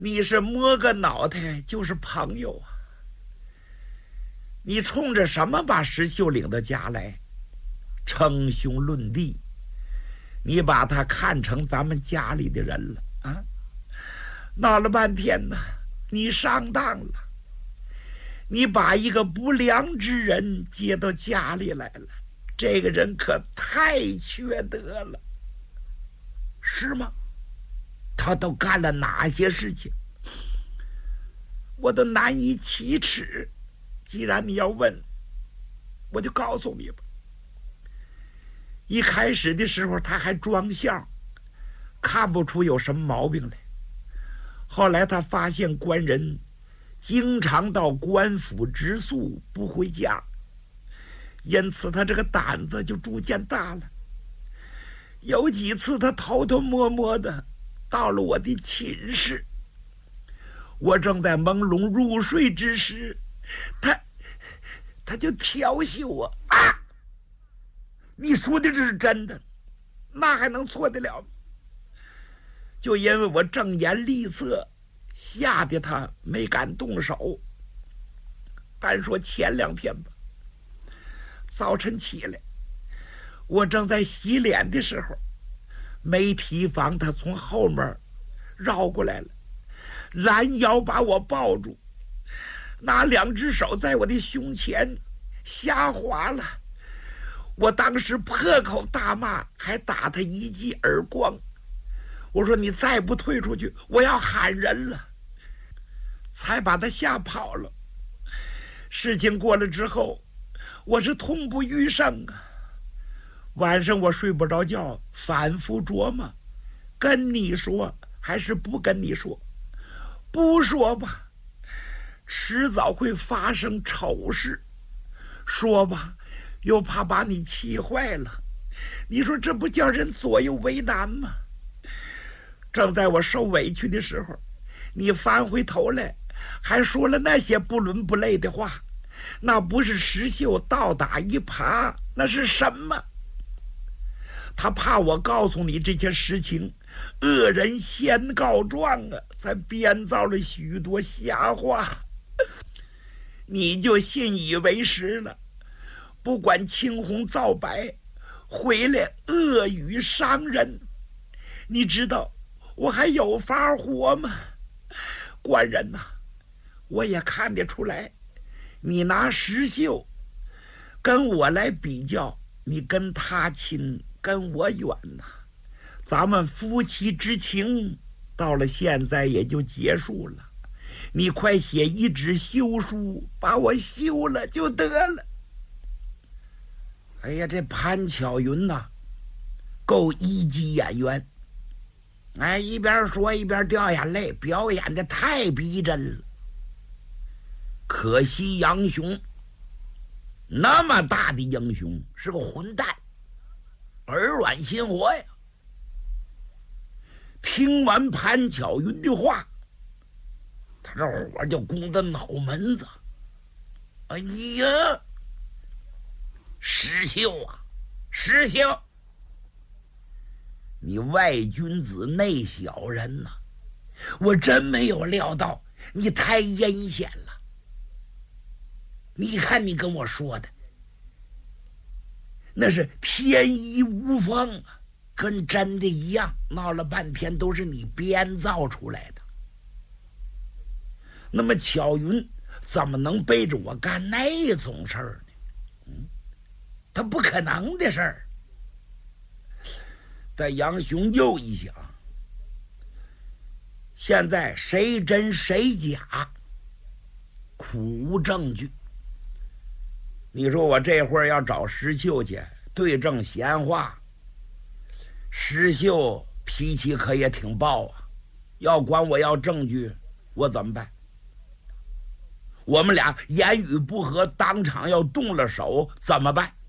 你是摸个脑袋就是朋友啊！你冲着什么把石秀领到家来？称兄论弟，你把他看成咱们家里的人了啊！闹了半天呢，你上当了，你把一个不良之人接到家里来了，这个人可太缺德了，是吗？他都干了哪些事情，我都难以启齿。既然你要问，我就告诉你吧。一开始的时候他还装相，看不出有什么毛病来。后来他发现官人经常到官府直宿不回家，因此他这个胆子就逐渐大了。有几次他偷偷摸摸的到了我的寝室，我正在朦胧入睡之时，他就调戏我啊！你说的这是真的，那还能错得了吗？就因为我正言厉色，吓得他没敢动手。单说前2天吧，早晨起来，我正在洗脸的时候，没提防他从后面绕过来了，拦腰把我抱住，拿2只手在我的胸前瞎划了。我当时破口大骂，还打他1记耳光。我说你再不退出去，我要喊人了，才把他吓跑了。事情过了之后，我是痛不欲生啊。晚上我睡不着觉，反复琢磨，跟你说还是不跟你说。不说吧，迟早会发生丑事；说吧，又怕把你气坏了。你说这不叫人左右为难吗？正在我受委屈的时候，你翻回头来还说了那些不伦不类的话，那不是石秀倒打一耙，那是什么？他怕我告诉你这些实情，恶人先告状啊，才编造了许多瞎话，你就信以为实了，不管青红皂白，回来恶语伤人。你知道我还有法活吗？官人呐，我也看得出来，你拿石秀跟我来比较，你跟他亲，跟我远呐。咱们夫妻之情到了现在也就结束了，你快写一纸休书，把我休了就得了。哎呀，这潘巧云呐，够1级演员。哎，一边说一边掉眼泪，表演的太逼真了。可惜杨雄那么大的英雄是个混蛋，耳软心活呀。听完潘巧云的话，他这火就攻到脑门子。哎呀，石秀啊，石秀，你外君子内小人呐！我真没有料到你太阴险了。你看你跟我说的，那是天衣无缝啊，跟真的一样。闹了半天都是你编造出来的。那么巧云怎么能背着我干那种事儿呢？他不可能的事儿。但杨雄又一想，现在谁真谁假，苦无证据。你说我这会儿要找石秀去对证闲话，石秀脾气可也挺暴啊，要管我要证据，我怎么办？我们俩言语不合，当场要动了手，怎么办？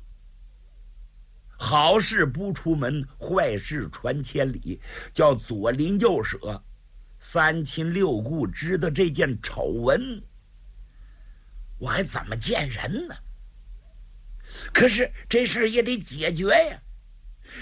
好事不出门，坏事传千里，叫左邻右舍、3亲6故知道这件丑闻，我还怎么见人呢？可是这事也得解决呀。